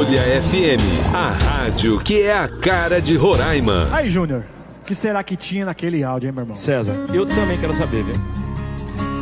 Folha FM, a rádio que é a cara de Roraima. Aí, Júnior, o que será que tinha naquele áudio, hein, meu irmão? César, eu também quero saber, viu?